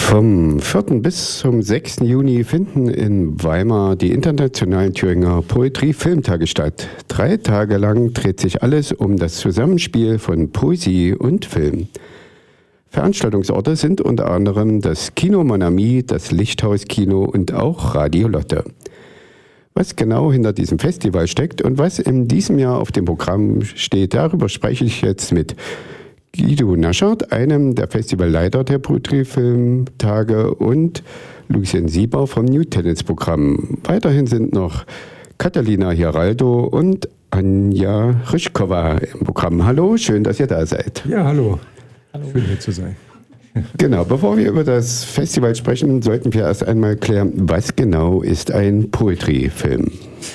Vom 4. bis zum 6. Juni finden in Weimar die internationalen Thüringer Poetry-Filmtage statt. 3 Tage lang dreht sich alles um das Zusammenspiel von Poesie und Film. Veranstaltungsorte sind unter anderem das Kino Mon Ami, das Lichthaus-Kino und auch Radio Lotte. Was genau hinter diesem Festival steckt und was in diesem Jahr auf dem Programm steht, darüber spreche ich jetzt mit Guido Naschert, einem der Festivalleiter der Poetry-Filmtage, und Lucien Sieber vom New Tenants Programm. Weiterhin sind noch Catalina Hiraldo und Anja Ryschkova im Programm. Hallo, schön, dass ihr da seid. Ja, hallo. Schön hier zu sein. Genau, bevor wir über das Festival sprechen, sollten wir erst einmal klären, was genau ist ein Poetry-Film?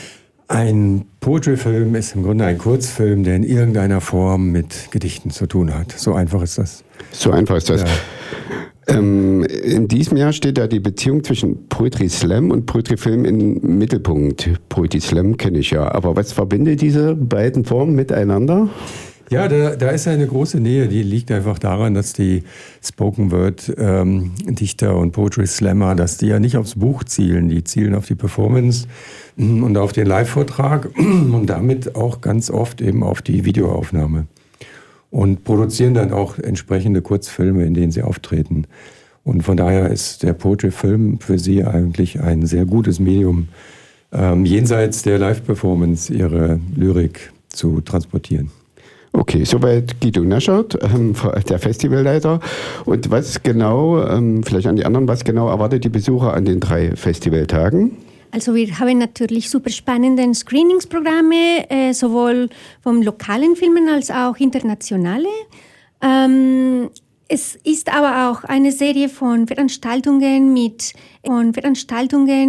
Ein Poetry-Film ist im Grunde ein Kurzfilm, der in irgendeiner Form mit Gedichten zu tun hat. So einfach ist das. So einfach ist das. Ja. In diesem Jahr steht da die Beziehung zwischen Poetry Slam und Poetry Film im Mittelpunkt. Poetry Slam kenne ich ja, aber was verbindet diese beiden Formen miteinander? Ja, da ist eine große Nähe, die liegt einfach daran, dass die Spoken Word Dichter und Poetry Slammer, dass die ja nicht aufs Buch zielen, die zielen auf die Performance und auf den Live-Vortrag und damit auch ganz oft eben auf die Videoaufnahme und produzieren dann auch entsprechende Kurzfilme, in denen sie auftreten. Und von daher ist der Poetry-Film für sie eigentlich ein sehr gutes Medium, jenseits der Live-Performance ihre Lyrik zu transportieren. Okay, soweit Guido Naschert, der Festivalleiter. Und was genau, vielleicht an die anderen, was genau erwartet die Besucher an den 3 Festivaltagen? Also wir haben natürlich super spannende Screeningsprogramme, sowohl vom lokalen Filmen als auch internationale. Es ist aber auch eine Serie von Veranstaltungen